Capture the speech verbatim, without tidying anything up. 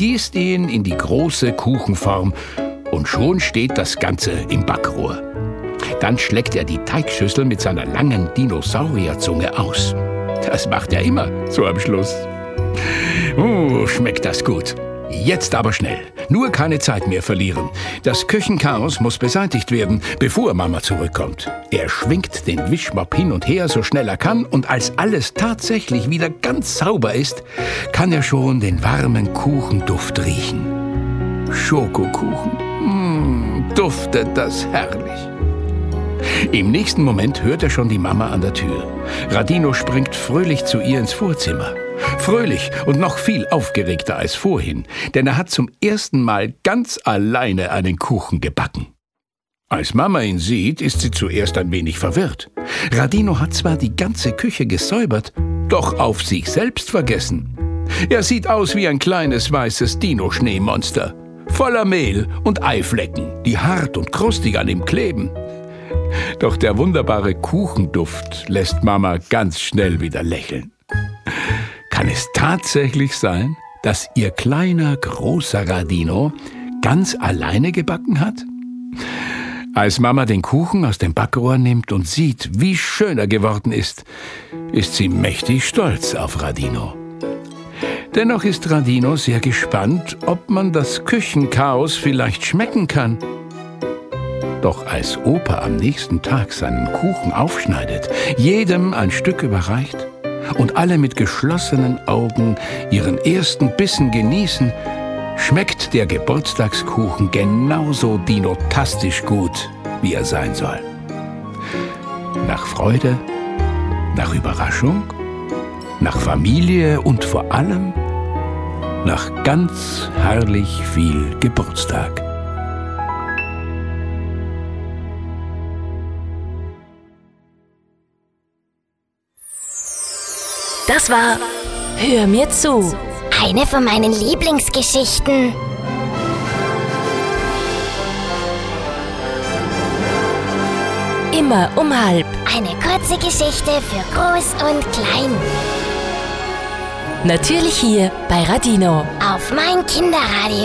gießt ihn in die große Kuchenform und schon steht das Ganze im Backrohr. Dann schlägt er die Teigschüssel mit seiner langen Dinosaurierzunge aus. Das macht er immer so am Schluss. Oh, schmeckt das gut. Jetzt aber schnell. Nur keine Zeit mehr verlieren. Das Küchenchaos muss beseitigt werden, bevor Mama zurückkommt. Er schwingt den Wischmopp hin und her, so schnell er kann, und als alles tatsächlich wieder ganz sauber ist, kann er schon den warmen Kuchenduft riechen. Schokokuchen. Mmh, duftet das herrlich. Im nächsten Moment hört er schon die Mama an der Tür. Radino springt fröhlich zu ihr ins Vorzimmer. Fröhlich und noch viel aufgeregter als vorhin, denn er hat zum ersten Mal ganz alleine einen Kuchen gebacken. Als Mama ihn sieht, ist sie zuerst ein wenig verwirrt. Radino hat zwar die ganze Küche gesäubert, doch auf sich selbst vergessen. Er sieht aus wie ein kleines weißes Dino-Schneemonster, voller Mehl und Eiflecken, die hart und krustig an ihm kleben. Doch der wunderbare Kuchenduft lässt Mama ganz schnell wieder lächeln. Kann es tatsächlich sein, dass ihr kleiner, großer Radino ganz alleine gebacken hat? Als Mama den Kuchen aus dem Backrohr nimmt und sieht, wie schön er geworden ist, ist sie mächtig stolz auf Radino. Dennoch ist Radino sehr gespannt, ob man das Küchenchaos vielleicht schmecken kann. Doch als Opa am nächsten Tag seinen Kuchen aufschneidet, jedem ein Stück überreicht und alle mit geschlossenen Augen ihren ersten Bissen genießen, schmeckt der Geburtstagskuchen genauso dinotastisch gut, wie er sein soll. Nach Freude, nach Überraschung, nach Familie und vor allem nach ganz herrlich viel Geburtstag. Das war Hör mir zu. Eine von meinen Lieblingsgeschichten. Immer um halb. Eine kurze Geschichte für Groß und Klein. Natürlich hier bei Radino. Auf mein Kinderradio.